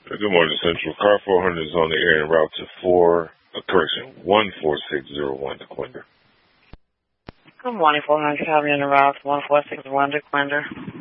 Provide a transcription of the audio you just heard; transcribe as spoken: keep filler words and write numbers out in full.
Uh, Good morning, Central. Car four hundred is on the air en route to four, uh, correction, one four six zero one to Quinder. Good morning, four hundred. Having in the route one four six one to Quinder.